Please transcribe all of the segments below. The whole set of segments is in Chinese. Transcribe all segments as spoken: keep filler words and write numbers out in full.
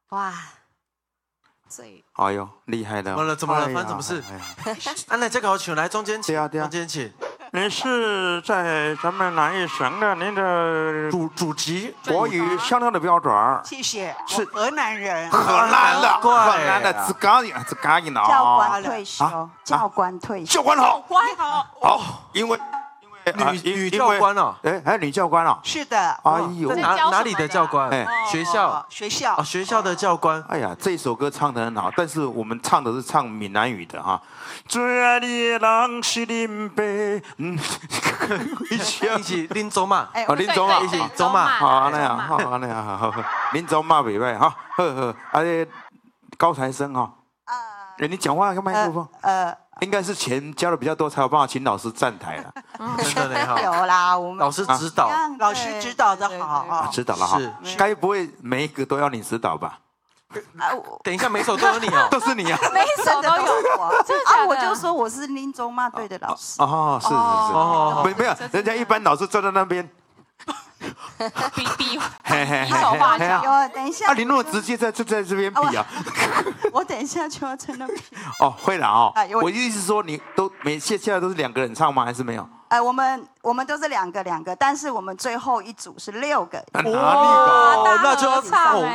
哇，最哎呦，厉害了！ 怎么了？怎么了？ 哎呀发生什么事？ 哎呀啊，那这个好请来中间请， 对啊对啊中间请。 你是在咱们哪一省的？您的主主籍国语相当的标准儿。 谢谢， 是我河南人。 河南的， 难怪河南的自家人，自家人教哦。 官退休啊， 教官退休。 教官好， 官好， 好，因为因为啊女女因因为教官哦， 哎，还有女教官哦。 是的。 哎呦在，哪哪里的教官？ 哎学校哦学校哦，学校的教官。 哎呀，这首歌唱得很好，但是我们唱的是唱闽南语的哈。最爱你的人是林北，嗯，一起一起拎走嘛， 哎哦，林总啊， 一起走嘛。 好那样，好那样，好好好，林总嘛袂歹哈，呵呵，而且高材生哈， 啊哎，你讲话个麦克风， 呃， 应该是钱交的比较多，才有办法请老师站台了， 真的呢哈。 有啦，我们老师指导， 老师指导的好啊指导了哈是， 该不会每一个都要你指导吧？ 啊，我等一下每首都有你哦。 都是你啊？ 每一首都有。 我真的假的啊，我就说我是林中骂队的老师。 哦，是是是， 哦， 没没有，人家一般老师坐在那边， 比比嘿嘿比手画脚。 有，等一下啊，，你那么直接在就在这边比啊？ 我等一下就要在那边。 哦，会了哦啊。有我意思是说，你都每现现在都是两个人唱吗？还是没有？ 哎，我们我们都是两个两个，但是我们最后一组是六个。 哪里搞？ 哦，那就要唱哎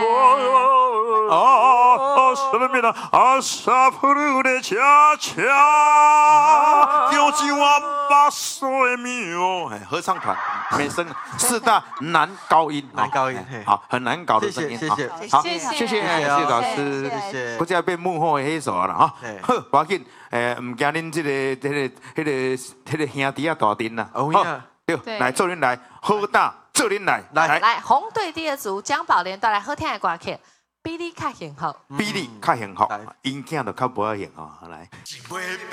哦，什么名呢？阿萨普鲁的恰恰，丢进我把水苗。哎，合唱团，美声四大男高音， 男高音嘿哎好，很难搞的声音。 谢谢谢好， 谢谢谢谢谢谢谢谢老谢师。 谢谢不要变幕后的黑手了哈嘿。 好，不要紧，诶，唔惊恁这个、这个、这个、这个兄弟啊大阵啦。 哦呀对， 对来做恁来，好大做恁来， 来来，红队第二组江宝莲带来好听的歌曲，比你较幸福。 比你较幸福来， 音囝就较无幸福。来。 一杯